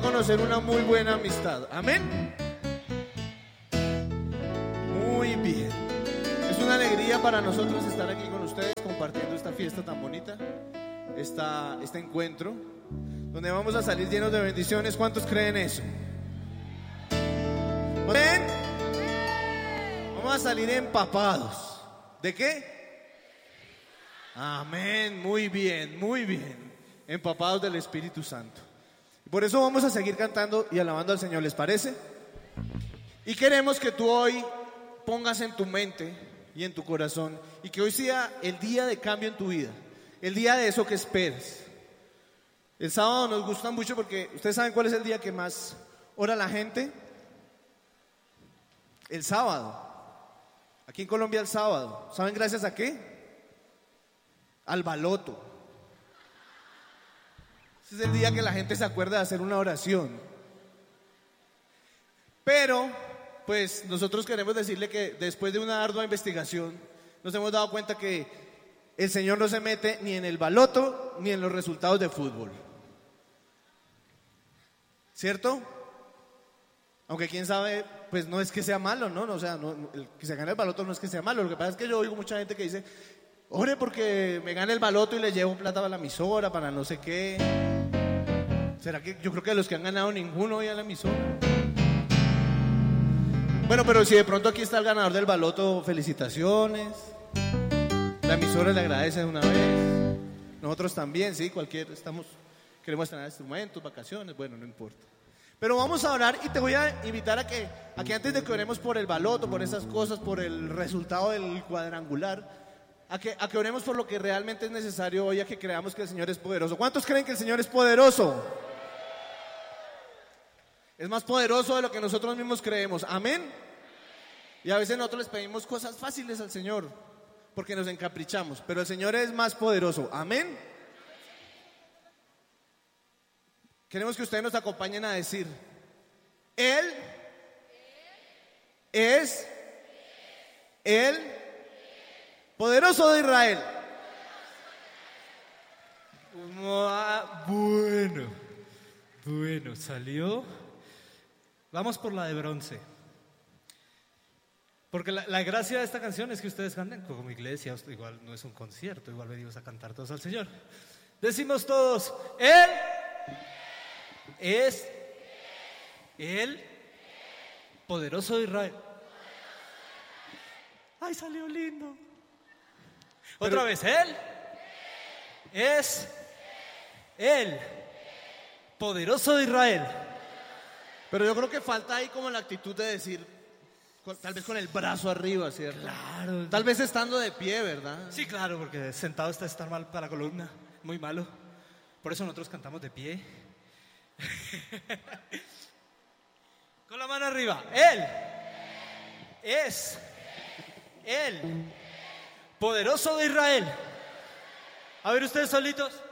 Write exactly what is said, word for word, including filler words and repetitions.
Conocer una muy buena amistad. Amén. Muy bien. Es una alegría para nosotros estar aquí con ustedes compartiendo esta fiesta tan bonita, esta, este encuentro, donde vamos a salir llenos de bendiciones. ¿Cuántos creen eso? ¿Amén? Vamos a salir empapados. ¿De qué? Amén. Muy bien, muy bien. Empapados del Espíritu Santo. Por eso vamos a seguir cantando y alabando al Señor, ¿les parece? Y queremos que tú hoy pongas en tu mente y en tu corazón, y que hoy sea el día de cambio en tu vida, el día de eso que esperas. El sábado nos gusta mucho porque ustedes saben cuál es el día que más ora la gente. El sábado. Aquí en Colombia el sábado. ¿Saben gracias a qué? Al baloto. Ese es el día que la gente se acuerda de hacer una oración. Pero, pues nosotros queremos decirle que después de una ardua investigación nos hemos dado cuenta que el Señor no se mete ni en el baloto ni en los resultados de fútbol. ¿Cierto? Aunque quién sabe, pues no es que sea malo, ¿no? O sea, no, el que se gane el baloto no es que sea malo. Lo que pasa es que yo oigo mucha gente que dice: ore porque me gane el baloto y le llevo plata para la emisora, para no sé qué. ¿Será que yo creo que de los que han ganado ninguno hoy a la emisora? Bueno, pero si de pronto aquí está el ganador del baloto, felicitaciones. La emisora le agradece de una vez. Nosotros también, sí, cualquier, estamos, queremos tener instrumentos, vacaciones, bueno, no importa. Pero vamos a orar y te voy a invitar a que, a que antes de que oremos por el baloto, por esas cosas, por el resultado del cuadrangular, a que, a que oremos por lo que realmente es necesario hoy, a que creamos que el Señor es poderoso. ¿Cuántos creen que el Señor es poderoso? Es más poderoso de lo que nosotros mismos creemos. Amén. Y a veces nosotros les pedimos cosas fáciles al Señor porque nos encaprichamos, pero el Señor es más poderoso. Amén. Queremos que ustedes nos acompañen a decir: Él es el poderoso de Israel. Ah, bueno, bueno, salió. Vamos por la de bronce. Porque la, la gracia de esta canción es que ustedes canten como iglesia, igual no es un concierto, igual venimos a cantar todos al Señor. Decimos todos: Él es el poderoso de Israel. Ay, salió lindo. Otra Pero, vez: Él es el poderoso de Israel. pero yo creo que falta ahí como la actitud de decir, con, tal vez con el brazo arriba, ¿cierto? Claro. Tal vez estando de pie, ¿verdad? Sí, claro, porque sentado está estar mal para la columna, muy malo. Por eso nosotros cantamos de pie. Con la mano arriba. Él es el poderoso de Israel. A ver ustedes solitos.